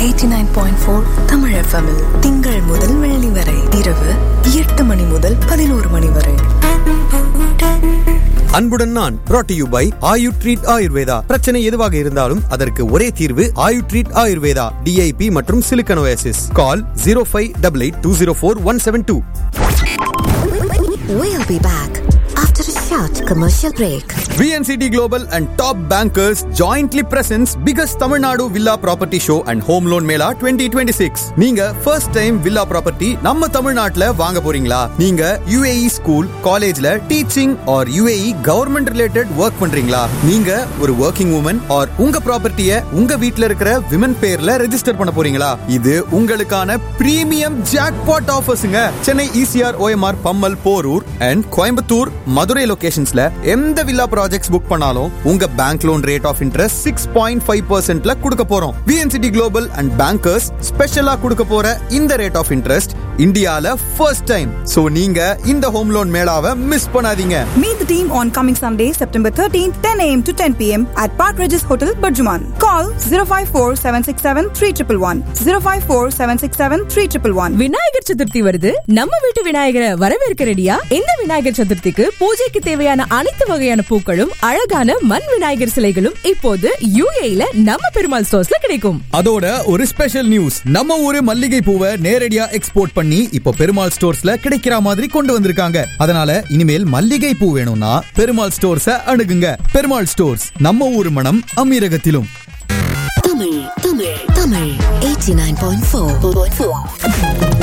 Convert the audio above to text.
89.4 Tamil FM -இல் திங்கள் முதல் வெள்ளி வரை இரவு 8 மணி முதல் 11 மணி வரை. அன்புடன் நான் brought to you by Ayu treat Ayurveda. பிரச்சனை எதுவாக இருந்தாலும் அதற்கு ஒரே தீர்வு ஆயு ட்ரீட் ஆயுர்வேதா. DIP மற்றும் Silicon Oasis. Call 0588204172. We'll be back after a short commercial break. VNCT Global and top bankers jointly presents biggest Tamil Nadu villa property show and home loan mela 2026. நீங்க first time villa property நம்ம தமிழ்நாட்டுல வாங்க போறீங்களா? நீங்க UAE school, collegeல teaching or UAE government related work பண்றீங்களா? நீங்க ஒரு working woman or உங்க ப்ராப்பர்ட்டியை உங்க வீட்ல இருக்கிற women பேர்ல ரெஜிஸ்டர் பண்ண போறீங்களா? இது உங்களுக்கான premium jackpot ஆஃபர்ஸ்ங்க. Chennai ECR, OMR, Pammal, Porur and Coimbatore, Madurai லொகேஷன்ஸ்ல எந்த வில்லா ப்ராஜெக்ட்ஸ் புக் பண்ணாலும் உங்க bank loan rate of interest 6.5%ல கொடுக்க போறோம். VNCT Global and Bankers ஸ்பெஷலா கொடுக்க போற இந்த ரேட் ஆஃப் இன்ட்ரெஸ்ட் இந்தியால ஃபர்ஸ்ட் டைம். சோ நீங்க இந்த ஹோம் லோன் மேளாவை மிஸ் பண்ணாதீங்க. Meet the team on coming Sunday, September 13th, 10 a.m. to 10 p.m. at Park Regis Hotel, Burjuman. Call 054-767-3111. 054-767-3111. Vinayagar Chaturthi வருது. நம்ம வீட்டு விநாயகரை வரவேற்க ரெடியா? இந்த விநாயகர் சதுர்த்திக்கு பூஜைக்கு தேவையான அனைத்து வகையான பூக்களும் அழகான மண் விநாயகர் சிலைகளும் இப்போது UAE-ல நம்ம பெருமாள் ஸ்டோர்ஸ்ல கிடைக்கும். அதோட ஒரு ஸ்பெஷல் நியூஸ், நம்ம ஊரு மல்லிகை பூவை நேரடியா எக்ஸ்போர்ட் பண்ணி இப்போ பெருமாள் ஸ்டோர்ஸ்ல கிடைக்கிற மாதிரி கொண்டு வந்திருக்காங்க. அதனால இனிமேல் மல்லிகை பூ வேணும்னா பெருமாள் ஸ்டோர்ஸ அணுகுங்க. பெருமாள் ஸ்டோர்ஸ், நம்ம ஊரு மனம் அமீரகத்திலும். Tamil 89.4